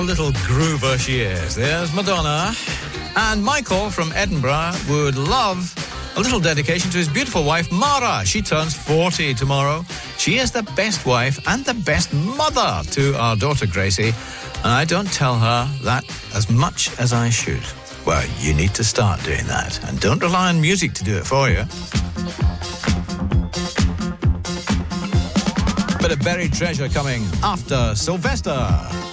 Little groover she is. There's Madonna. And Michael from Edinburgh would love a little dedication to his beautiful wife, Mara. She turns 40 tomorrow. She is the best wife and the best mother to our daughter, Gracie. And I don't tell her that as much as I should. Well, you need to start doing that. And don't rely on music to do it for you. Bit of buried treasure coming after Sylvester.